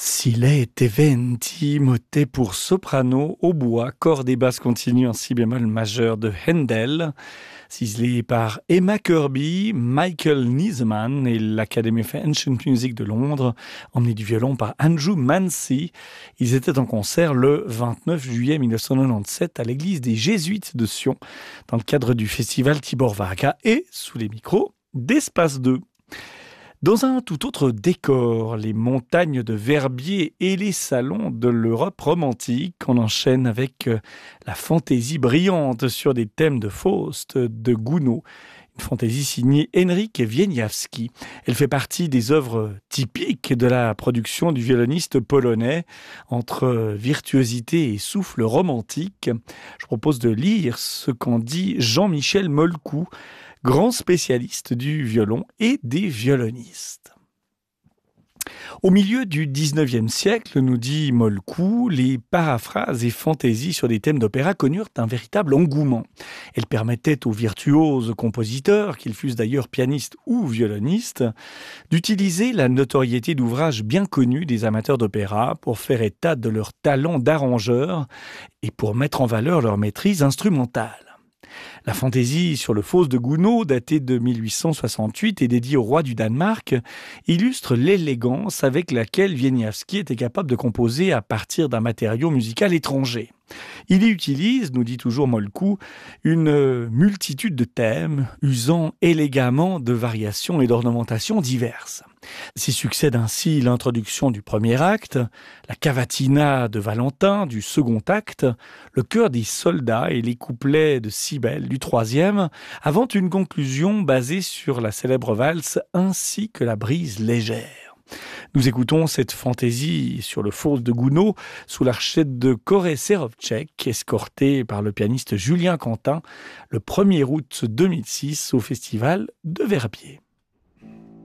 Silete venti, motet pour soprano, hautbois, cordes et basses continues en si bémol majeur de Handel, ciselé par Emma Kirby, Michael Niseman et l'Academy of Ancient Music de Londres, emmené du violon par Andrew Mancy. Ils étaient en concert le 29 juillet 1997 à l'église des Jésuites de Sion, dans le cadre du festival Tibor Varga et sous les micros d'Espace 2. Dans un tout autre décor, les montagnes de Verbier et les salons de l'Europe romantique, on enchaîne avec la fantaisie brillante sur des thèmes de Faust, de Gounod. Une fantaisie signée Henryk Wieniawski. Elle fait partie des œuvres typiques de la production du violoniste polonais, entre virtuosité et souffle romantique. Je propose de lire ce qu'en dit Jean-Michel Molkou, grand spécialiste du violon et des violonistes. Au milieu du XIXe siècle, nous dit Molkou, les paraphrases et fantaisies sur des thèmes d'opéra connurent un véritable engouement. Elles permettaient aux virtuoses compositeurs, qu'ils fussent d'ailleurs pianistes ou violonistes, d'utiliser la notoriété d'ouvrages bien connus des amateurs d'opéra pour faire état de leur talent d'arrangeur et pour mettre en valeur leur maîtrise instrumentale. La fantaisie sur le Faust de Gounod, datée de 1868 et dédiée au roi du Danemark, illustre l'élégance avec laquelle Wieniawski était capable de composer à partir d'un matériau musical étranger. Il y utilise, nous dit toujours Molkou, une multitude de thèmes, usant élégamment de variations et d'ornementations diverses. S'y succède ainsi l'introduction du premier acte, la cavatina de Valentin du second acte, le chœur des soldats et les couplets de Cybèle du troisième, avant une conclusion basée sur la célèbre valse ainsi que la brise légère. Nous écoutons cette fantaisie sur le Faust de Gounod sous l'archette de Koré Serovtchek, escorté par le pianiste Julien Quentin, le 1er août 2006 au festival de Verbier.